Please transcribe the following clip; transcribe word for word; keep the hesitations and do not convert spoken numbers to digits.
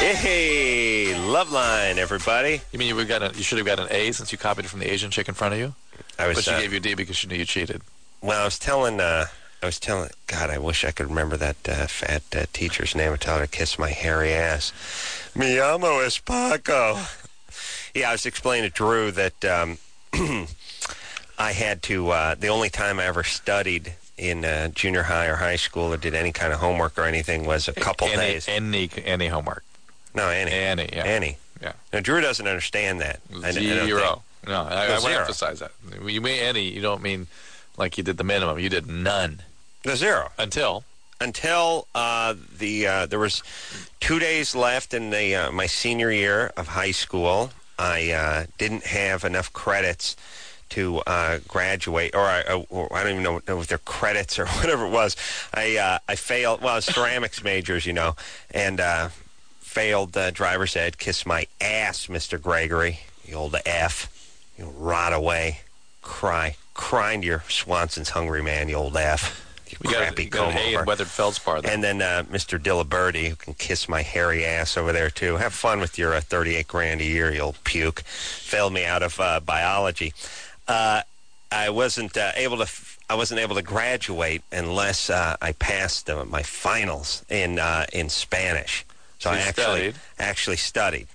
Hey, Loveline, everybody. You mean you would got a, you should have got an A since you copied it from the Asian chick in front of you? I was. But she uh, gave you a D because she knew you cheated. Well, I was telling. Uh, I was telling. God, I wish I could remember that uh, fat uh, teacher's name. I tell her to kiss my hairy ass. Mi amo es Paco. Yeah, I was explaining to Drew that um, I had to. Uh, the only time I ever studied in uh, junior high or high school or did any kind of homework or anything was a couple any, days. Any any homework. No, Annie. Annie, yeah. Annie. Yeah. Now, Drew doesn't understand that. I, I don't Zero. think. No, I, No, I want to zero. emphasize that. You mean any, you don't mean like you did the minimum. You did none. The zero. Until? Until uh, the uh, there was two days left in the uh, my senior year of high school. I uh, didn't have enough credits to uh, graduate, or I, or I don't even know, know if they're credits or whatever it was. I uh, I failed. Well, it's ceramics majors, you know, and uh, failed uh, driver's ed. Kiss my ass, Mister Gregory, you old F. You rot away, cry, crying to your Swanson's hungry man, you old F. You We got, crappy you got an A comb-over. in weathered feldspar. Then. And then uh, Mister Diliberti, who can kiss my hairy ass over there, too. Have fun with your uh, thirty-eight grand a year, you old puke. Failed me out of uh, biology. Uh, I wasn't uh, able to. F- I wasn't able to graduate unless uh, I passed uh, my finals in uh, in Spanish. So, So I you actually studied. actually studied.